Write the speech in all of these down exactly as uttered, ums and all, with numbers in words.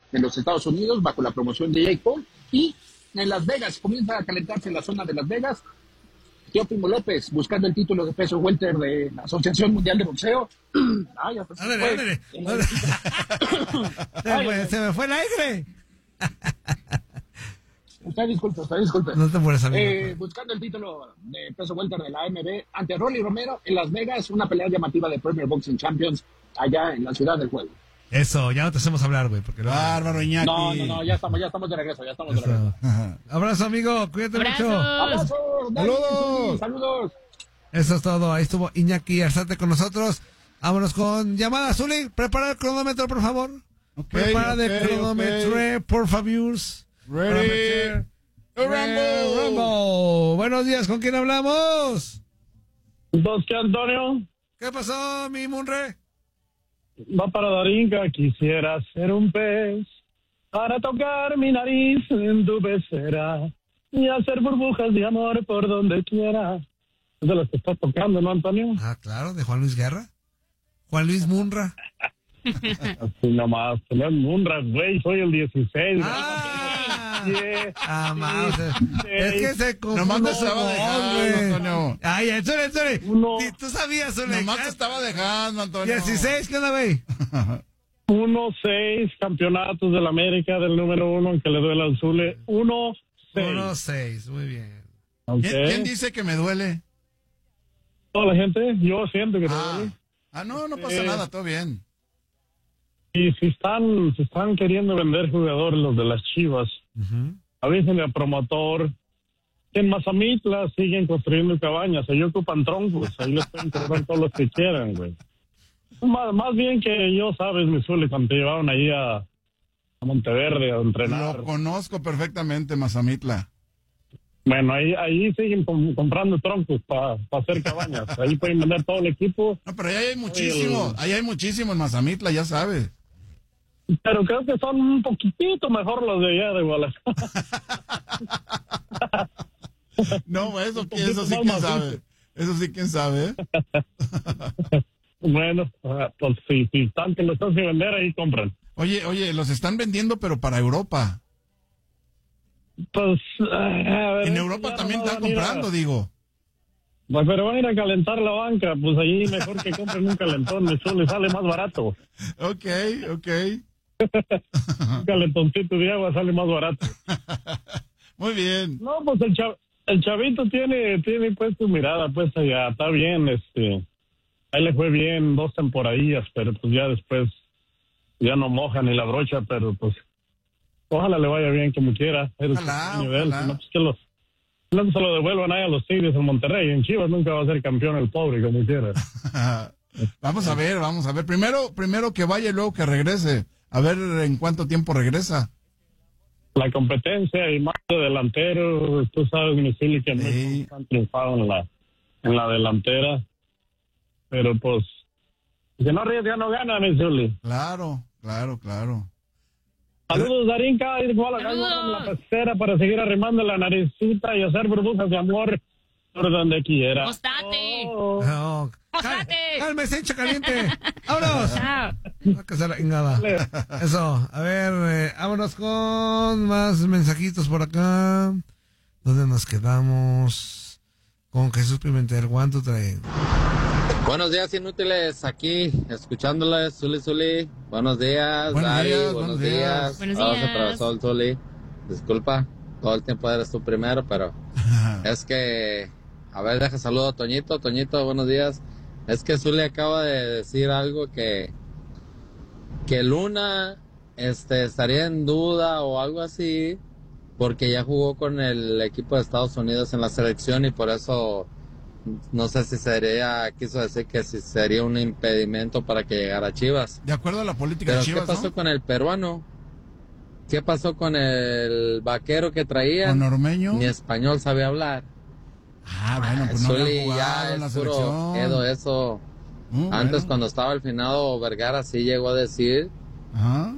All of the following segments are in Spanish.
en los Estados Unidos bajo la promoción de Jake Paul. Y en Las Vegas comienza a calentarse la zona de Las Vegas. Teófimo López buscando el título de peso welter de la Asociación Mundial de Boxeo. Ay, ya se ándale, fue. ándale. Se, fue, se me fue el aire. Usted disculpe, usted disculpe. No te mueres, amigo. Eh, buscando el título de peso welter de la A M B ante Rolly Romero en Las Vegas, una pelea llamativa de Premier Boxing Champions allá en la ciudad del juego. Eso, ya no te hacemos hablar, güey, porque Bárbaro, Iñaki. No, no, no, ya estamos, ya estamos de regreso, ya estamos de Eso. regreso. Abrazo, amigo, cuídate Abrazos. mucho. ¡Abrazos! Dani, ¡Saludos! ¡Saludos! Eso es todo, ahí estuvo Iñaki Arzate con nosotros. Vámonos con llamada, Zuli. Prepara el cronómetro, por favor. Okay, Prepara okay, el cronómetro, okay. por favor. Ready. Rambo. Rambo. Buenos días, ¿con quién hablamos? Dos que Antonio, ¿Qué pasó, mi Munre? va para Darinka. Quisiera ser un pez para tocar mi nariz en tu pecera y hacer burbujas de amor por donde quiera. Es de los que estás tocando, ¿no, Antonio? Ah, claro, de Juan Luis Guerra. Juan Luis Munra. Así nomás, tener Munra, güey, soy el dieciséis. Ah, Yeah. ah más, es que se confunde. Nomás te su estaba voz, dejando, güey. Antonio. Ay, Zuli, Zuli. Uno. Tú sabías, Zuli. Nomás te estaba dejando, Antonio. dieciséis, ¿qué onda, güey? Uno, seis campeonatos del América del número uno, en que le duele al Zule. Uno, seis. uno seis, muy bien. Ok. ¿Quién, quién dice que me duele? Toda la gente, yo siento que te Ah, duele. ah no, no pasa Eh. nada, todo bien. Y si están, si están queriendo vender jugadores los de las Chivas, Ujú. avísenle al promotor que en Mazamitla siguen construyendo cabañas, ahí ocupan troncos, ahí les pueden cobrar todos los que quieran, güey. Más, más bien que yo, sabes, mi Zuli, cuando te llevaban ahí a, a Monteverde a entrenar. Lo conozco perfectamente, Mazamitla. Bueno, ahí, ahí siguen com- comprando troncos para hacer cabañas, ahí pueden vender todo el equipo, No, pero ahí hay muchísimo, ahí hay muchísimo en Mazamitla, ya sabes. pero creo que son un poquitito mejor los de allá de Guadalajara. No, eso, Un eso sí poquito quién más sabe. macizo. Eso sí quién sabe, ¿eh? Bueno, ah, pues si, si están que lo están sin vender, ahí compran. Oye, oye, los están vendiendo, pero para Europa. Pues, ah, a ver, En ya Europa no también van están a ir a- comprando, digo. Pues, pero van a ir a calentar la banca, pues ahí mejor que compren un calentón, eso les sale más barato. Ok, ok. Un calentoncito de agua sale más barato. Muy bien. No, pues el, chav- el chavito tiene, tiene pues su mirada, pues allá, está bien, este, ahí le fue bien dos temporadillas, pero pues ya después ya no moja ni la brocha, pero pues ojalá le vaya bien como quiera. Es el Ojalá, sueño de él, ojalá. no, pues que los, no que se lo devuelvan ahí a los Tigres en Monterrey, en Chivas nunca va a ser campeón el pobre como quiera. Vamos a ver, vamos a ver. Primero, primero que vaya y luego que regrese. A ver en cuánto tiempo regresa. La competencia y más de delantero, tú sabes, mi Zuli, que Sí. no han triunfado en la, en la delantera, pero pues, si no ríes ya no gana, mi Zuli. Claro, claro, claro. Saludos, Darinka, igual acá Saludos. en la pecera para seguir arrimando la naricita y hacer burbujas de amor por donde quiera. ¡Postate! Oh. No. ¡Postate! Cálmese, hincha caliente. ¡Vámonos! Chao. No, que se la chingada. Eso, a ver, eh, vámonos con más mensajitos por acá. ¿Dónde nos quedamos? Con Jesús Pimentel, ¿cuánto trae? Buenos días, inútiles, aquí escuchándoles, Zuli Zuli. Buenos días, Buenos Dari, días, buenos buenos días. días. Buenos Todos días. atravesó el Zuli. Disculpa, todo el tiempo eres tú primero, pero es que, a ver, deja saludo a Toñito. Toñito, buenos días. Es que Zuli acaba de decir algo que, que Luna, este, estaría en duda o algo así, porque ya jugó con el equipo de Estados Unidos en la selección y por eso no sé si sería, quiso decir que si sería un impedimento para que llegara a Chivas. De acuerdo a la política Pero de Chivas, ¿qué pasó ¿no? con el peruano? ¿Qué pasó con el vaquero que traía? Con Ormeño. Ni español sabe hablar. Ah, bueno, pues no Zuli había jugado ya en la es puro selección. pedo eso. Mm, Antes bueno. cuando estaba el finado Vergara sí llegó a decir Ajá.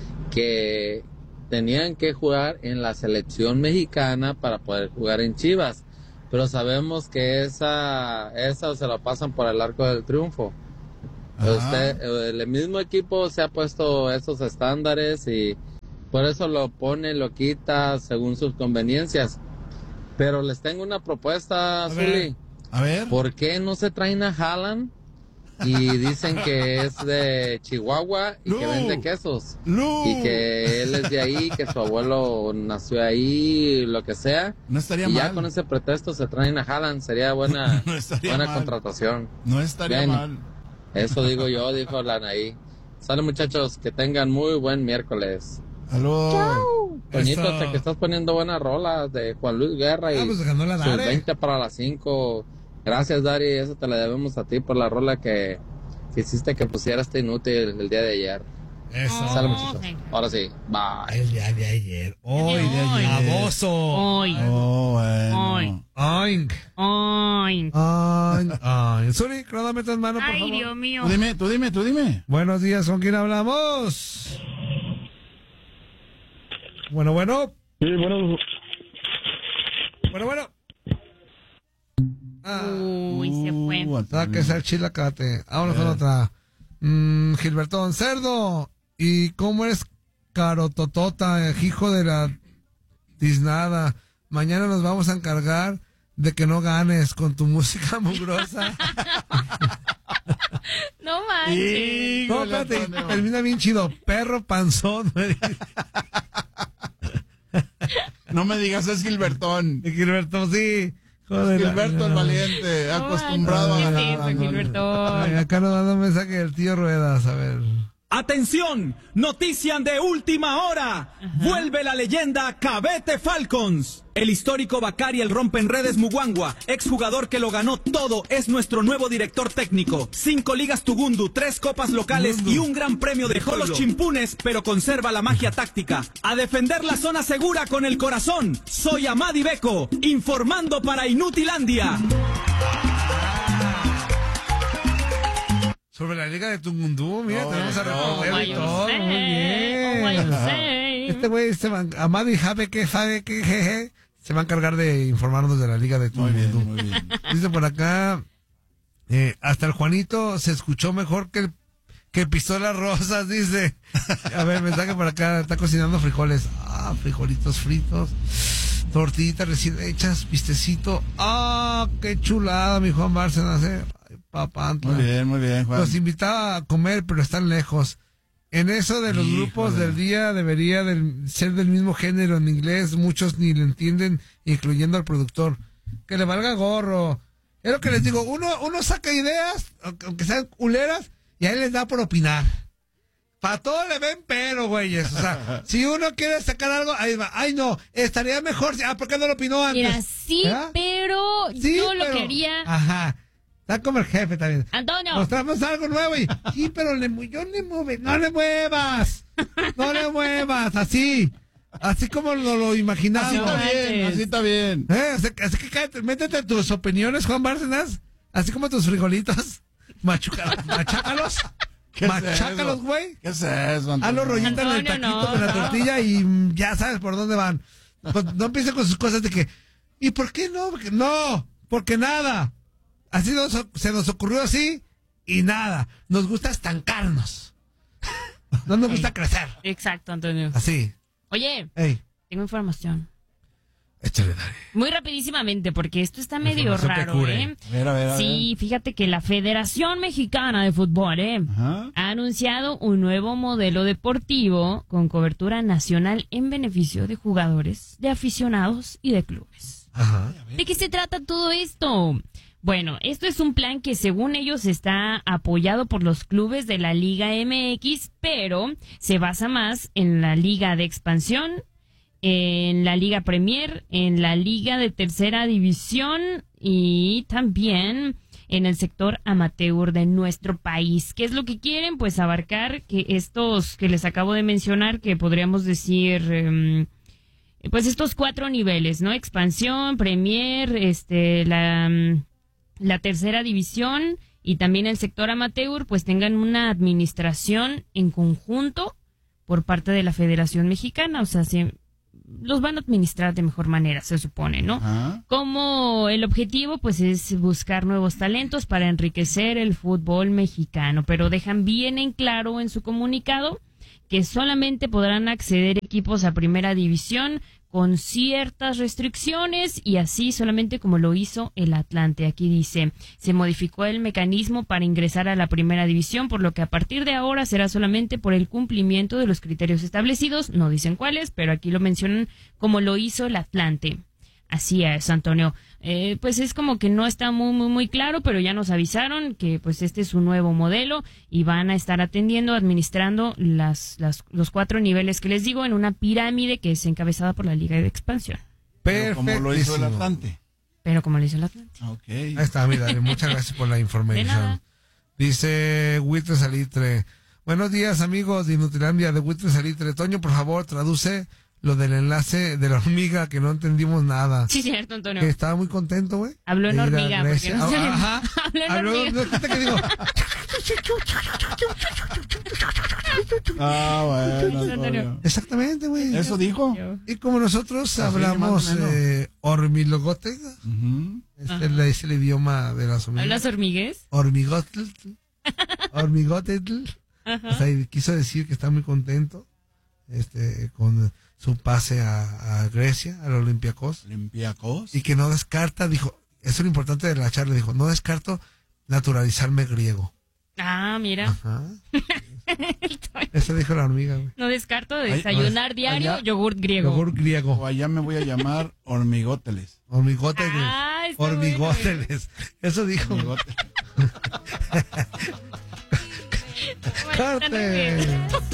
que tenían que jugar en la selección mexicana para poder jugar en Chivas, pero sabemos que esa esa se la pasan por el arco del triunfo. Ajá. Usted, el mismo equipo se ha puesto esos estándares y por eso lo pone, lo quita según sus conveniencias. Pero les tengo una propuesta, Zuli. A ver. ¿Por qué no se traen a Haaland? Y dicen que es de Chihuahua y No. que vende quesos. No. Y que él es de ahí, que su abuelo nació ahí, lo que sea. No estaría y mal. ya con ese pretexto se traen a Haaland. Sería buena, No estaría buena mal. contratación. No estaría Bien. mal. Eso digo yo, dijo Anaí. Sale, muchachos, que tengan muy buen miércoles. Aló. Toñito, Eso. sé que estás poniendo buenas rolas de Juan Luis Guerra y Ah, pues ganó la sus Dare. veinte para las cinco. Gracias, Dari, eso te la debemos a ti por la rola que, que hiciste que pusiera este inútil el día de ayer. Eso. Sale, Oh, muchachos. thank you. Ahora sí, bye. El día de ayer. Hoy, El día de ayer. baboso. Hoy. Oh, bueno. Hoy. Oink. Ay. Oink. Oink. Suri, cronómetro en mano, por Ay, favor. Dios mío. Tú dime, tú dime, tú dime. Buenos días, ¿con quién hablamos? Bueno, bueno. Sí, bueno, Bueno, bueno. Ah, Uy, se fue. Uh, saque ese chilacate. Vámonos con Eh. otra. Mm, Gilbertón Cerdo. ¿Y cómo es carototota, hijo de la tiznada? Mañana nos vamos a encargar de que no ganes con tu música mugrosa. No manches. No, Híjole, espérate, Antonio. termina bien chido. Perro panzón. me dice. No me digas, es Gilbertón. Gilberto, sí. Joder, Gilberto el no. valiente, No acostumbrado manches, a ¿qué es eso, Gilberto? Ay, acá nos manda un mensaje del tío Ruedas, a ver. Atención, noticia de última hora. Vuelve la leyenda Cabete Falcons. El histórico Bacari el rompenredes Mugwangwa, exjugador que lo ganó todo, es nuestro nuevo director técnico. Cinco ligas Tugundu, tres copas locales y un gran premio de Dejó los chimpunes, pero conserva la magia táctica. A defender la zona segura con el corazón. Soy Amadi Beco, informando para Inutilandia. Sobre la liga de Tungundú, mira, No, tenemos a no, reportero oh, y you todo, say, muy bien. oh, you say. Este güey, este man, Amadi sabe que sabe que jeje, se va a encargar de informarnos de la liga de Muy bien, Tungundú. muy bien. Dice por acá, eh, hasta el Juanito se escuchó mejor que el que pistolas rosas, dice. A ver, mensaje por acá, está cocinando frijoles. Ah, frijolitos fritos, tortillitas recién hechas, vistecito. Ah, qué chulada, mi Juan Bárcenas, eh. Ay, papantla. Muy bien, muy bien, Juan. Los invitaba a comer, pero están lejos. En eso de los Híjole. grupos del día debería del- ser del mismo género en inglés. Muchos ni le entienden, incluyendo al productor. Que le valga gorro. Es lo que les digo. Uno, uno saca ideas, aunque aunque sean culeras, y ahí les da por opinar. Para todo le ven pero, güeyes. O sea, si uno quiere sacar algo, ahí va. Ay, no, estaría mejor. si- Ah, ¿por qué no lo opinó antes? Mira, sí, ¿Verdad? pero Sí, yo lo pero- quería. Ajá. Está como el jefe también. Antonio. Mostramos algo nuevo y sí, pero le, mu- yo le mueve, no le muevas, no le muevas, así, así como lo, lo Así imaginamos. está No bien, manches. así está bien. ¿Eh? Así, así que cállate, métete tus opiniones, Juan Bárcenas, así como tus frijolitos, machuca, machácalos, ¿Qué es machácalos, eso? güey, ¿Qué es eso, haz los Antonio? rollitos en el Antonio, taquito no, con la no. tortilla y mm, ya sabes por dónde van. Pues, no empiecen con sus cosas de que, ¿y por qué no? Porque, no, porque nada. Así nos- se nos ocurrió así y nada. Nos gusta estancarnos. No nos gusta crecer. Exacto, Antonio. Así. Oye, Ey, tengo información. échale, dale. Muy rapidísimamente, porque esto está medio Información que raro, cure. ¿eh? A ver, a ver, a Sí, fíjate que la Federación Mexicana de Fútbol, ¿eh? Ajá. ha anunciado un nuevo modelo deportivo con cobertura nacional en beneficio de jugadores, de aficionados y de clubes. Ajá. ¿De qué se trata todo esto? Bueno, esto es un plan que según ellos está apoyado por los clubes de la Liga M X, pero se basa más en la Liga de Expansión, en la Liga Premier, en la Liga de Tercera División y también en el sector amateur de nuestro país. ¿Qué es lo que quieren? Pues abarcar que estos que les acabo de mencionar, que podríamos decir... em, pues estos cuatro niveles, ¿no? Expansión, Premier, este, la, mm, la tercera división y también el sector amateur, pues tengan una administración en conjunto por parte de la Federación Mexicana, o sea, se, los van a administrar de mejor manera, se supone, ¿no? Ajá. Como el objetivo, pues, es buscar nuevos talentos para enriquecer el fútbol mexicano, pero dejan bien en claro en su comunicado que solamente podrán acceder equipos a primera división con ciertas restricciones y así solamente como lo hizo el Atlante. Aquí dice, se modificó el mecanismo para ingresar a la primera división, por lo que a partir de ahora será solamente por el cumplimiento de los criterios establecidos, no dicen cuáles, pero aquí lo mencionan como lo hizo el Atlante. Así es, Antonio. Eh, pues es como que no está muy, muy, muy claro, pero ya nos avisaron que pues este es un nuevo modelo y van a estar atendiendo, administrando las, las, los cuatro niveles que les digo en una pirámide que es encabezada por la Liga de Expansión. Pero como lo hizo el Atlante. Pero como lo hizo el Atlante. Okay. Ahí está, mira, muchas gracias por la información. Dice Huitre Salitre. Buenos días, amigos de Inutilandia de Huitre Salitre. Toño, por favor, traduce lo del enlace de la hormiga, que no entendimos nada. Sí, cierto, Antonio. Que estaba muy contento, güey. Habló en hormiga. Porque no se le... Ajá. Habló en Habló, hormiga. no, ¿qué digo? Ah, bueno. Exactamente, güey. ¿Eso dijo? Y como nosotros Así hablamos eh, hormilogote, uh-huh. este es, es el idioma de las hormigas. ¿Hablas hormigues? Hormigotl. Hormigotl. O sea, y quiso decir que está muy contento este con su pase a, a Grecia, al Olympiacos. Olympiacos. Y que no descarta, dijo, eso es lo importante de la charla, dijo, no descarto naturalizarme griego. Ah, mira. Ajá. Eso dijo la hormiga, güey. No descarto desayunar Ay, diario allá, yogurt griego. Yogurt griego. O allá me voy a llamar hormigóteles. Hormigóteles. Ah, está Hormigóteles. bueno. Eso dijo. Hormigote. Bueno, Corte.